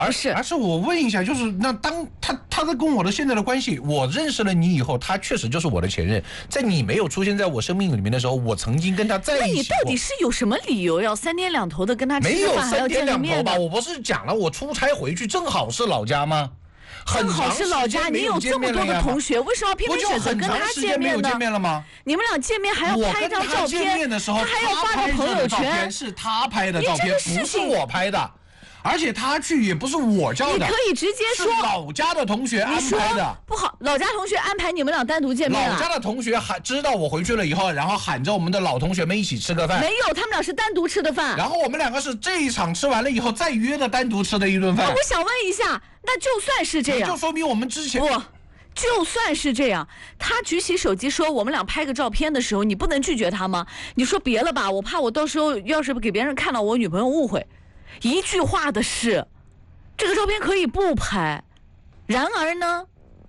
而是我问一下，就是那当他在跟我的现在的关系，我认识了你以后，他确实就是我的前任，在你没有出现在我生命里面的时候，我曾经跟他在一起过。 那你到底是有什么理由要三天两头的跟他吃饭还要见面？ 没有3天2头吧？我不是讲了，我出差回去正好是老家吗？ 正好是老家，你有这么多的同学，为什么要偏偏选择跟他见面呢？你们俩见面还要拍张照片， 我跟他见面的时候， 他还要发个朋友圈， 是他拍的照片，不是我拍的。而且他去也不是我叫的， 你可以直接说是老家的同学安排的。 不好，老家同学安排你们俩单独见面了。 老家的同学知道我回去了以后，然后喊着我们的老同学们一起吃个饭。 没有，他们俩是单独吃的饭。 然后我们两个是这一场吃完了以后再约的单独吃的一顿饭。 我想问一下，那就算是这样， 就说明我们之前就算是这样，他举起手机说我们俩拍个照片的时候，你不能拒绝他吗？你说别了吧，我怕我到时候要是给别人看到我女朋友误会。一句话的事。这个照片可以不拍，然而呢，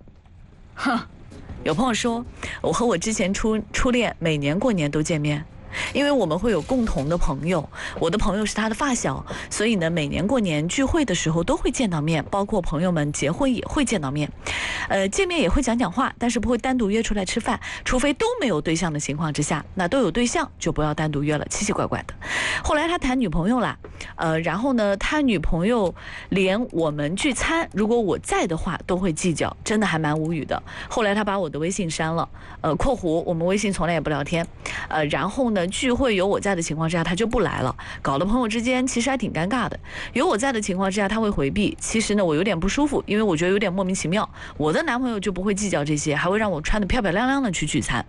有朋友说，我和我之前初恋每年过年都见面，因为我们会有共同的朋友，我的朋友是他的发小，所以呢，每年过年聚会的时候都会见到面，包括朋友们结婚也会见到面，见面也会讲话，但是不会单独约出来吃饭，除非都没有对象的情况之下，那都有对象就不要单独约了，奇奇怪怪的。后来他谈女朋友了，然后呢，他女朋友连我们聚餐，如果我在的话都会计较，真的还蛮无语的。后来他把我的微信删了，括弧我们微信从来也不聊天，然后呢，聚会有我在的情况之下他就不来了，搞得朋友之间其实还挺尴尬的。有我在的情况之下他会回避，其实呢我有点不舒服，因为我觉得有点莫名其妙。我的男朋友就不会计较这些，还会让我穿得漂漂亮亮的去聚餐。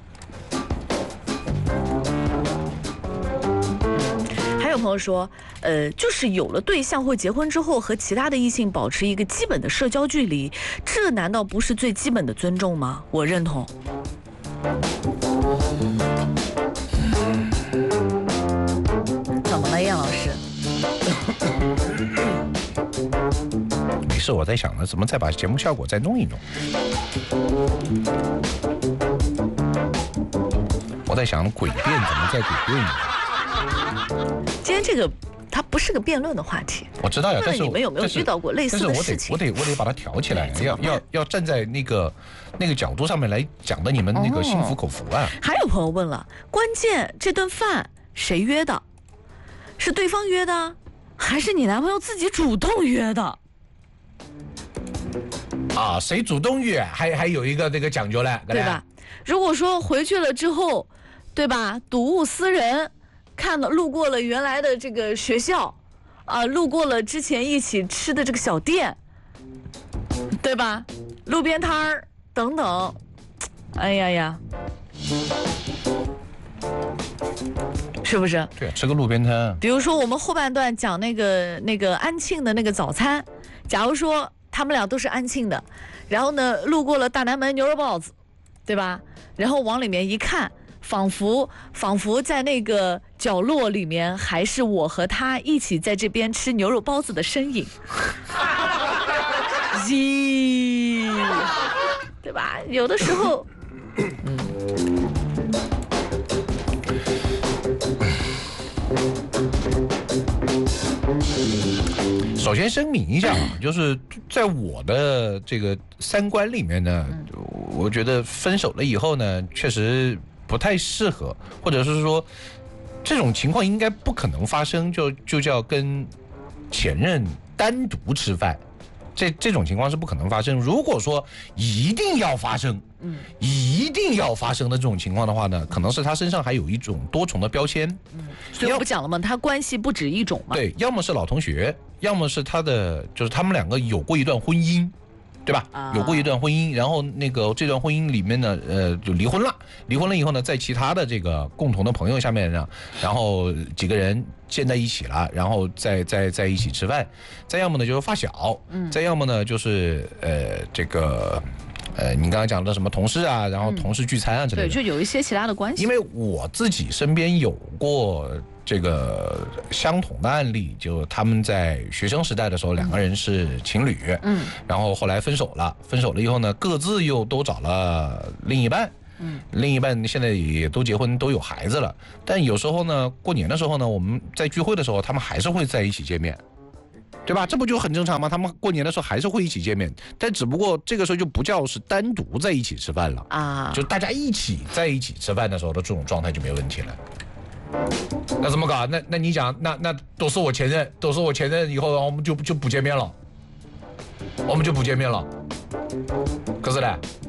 还有朋友说，就是有了对象或结婚之后，和其他的异性保持一个基本的社交距离，这难道不是最基本的尊重吗？我认同。怎么了，叶老师？ 没事，我在想着怎么再把节目效果再弄一弄。我在想诡辩怎么再诡辩一下。 今天这个它不是个辩论的话题， 我知道呀，但是你们有没有遇到过类似的事情？ 我得把它挑起来，要站在那个角度上面来讲的，你们那个心服口服啊。 还有朋友问了，关键这顿饭谁约的？是对方约的，还是你男朋友自己主动约的？ 啊，谁主动约还有一个这个讲究嘞， 对吧？如果说回去了之后，对吧？睹物思人。路过了原来的这个学校，路过了之前一起吃的这个小店，对吧？路边摊儿等等，哎呀，是不是？ 对，吃个路边摊。 比如说我们后半段讲那个安庆的那个早餐，假如说他们俩都是安庆的，然后呢路过了大南门牛肉包子，对吧？然后往里面一看。仿佛在那个角落里面，还是我和他一起在这边吃牛肉包子的身影，对吧？有的时候， 首先声明一下啊，就是在我的这个三观里面呢，我觉得分手了以后呢，确实不太适合，或者是说这种情况应该不可能发生，就叫跟前任单独吃饭，这种情况是不可能发生。如果说一定要发生的这种情况的话呢，可能是他身上还有一种多重的标签。 所以我不讲了吗？他关系不止一种嘛。 对，要么是老同学，要么是就是他们两个有过一段婚姻。对吧？有过一段婚姻，然后这段婚姻里面呢，就离婚了。离婚了以后呢，在其他的这个共同的朋友下面呢，然后几个人见在一起了，然后在一起吃饭。再要么呢就是发小，再要么呢就是你刚刚讲的什么同事啊，然后同事聚餐啊之类的。 对，就有一些其他的关系。 因为我自己身边有过这个相同的案例，就他们在学生时代的时候，两个人是情侣，然后后来分手了以后呢，各自又都找了另一半，另一半现在也都结婚，都有孩子了。但有时候呢，过年的时候呢，我们在聚会的时候，他们还是会在一起见面。 对吧？这不就很正常吗？他们过年的时候还是会一起见面，但只不过这个时候就不叫是单独在一起吃饭了啊，就大家一起在一起吃饭的时候的这种状态就没有问题了。那怎么搞？那你讲，那都是我前任，以后我们就不见面了，可是呢，